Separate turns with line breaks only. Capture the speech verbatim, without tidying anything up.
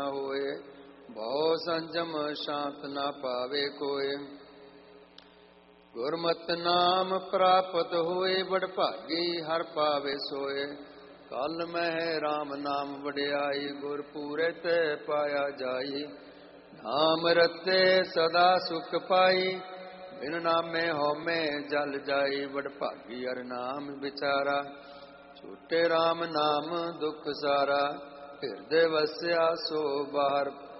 ਹੋਏ, ਬਹੁ ਸੰਜਮ ਸ਼ਾਂਤ ਨਾ ਪਾਵੇ ਕੋਏ। ਗੁਰਮਤਿ ਨਾਮ ਪ੍ਰਾਪਤ ਹੋਏ, ਬੜ ਭਾਗੀ ਹਰ ਪਾਵੇ ਸੋਏ। ਕਲ ਮਹਿ ਰਾਮ ਨਾਮ ਵਡਿਆਈ, ਗੁਰ ਪੂਰੇ ਤੇ ਪਾਇਆ ਜਾਈ। ਨਾਮ ਰਤੇ ਸਦਾ ਸੁਖ ਪਾਈ, ਬਿਨ ਨਾਮੇ ਹਉਮੈ ਜਲ ਜਾਈ। ਬੜ ਭਾਗੀ ਹਰਿ ਨਾਮ ਵਿਚਾਰਾ, ਛੂਟੇ ਰਾਮ ਨਾਮ ਦੁਖ ਸਾਰਾ। ਹਿਰਦੇ ਵਸਿਆ ਸੋ ਬਾਹਰ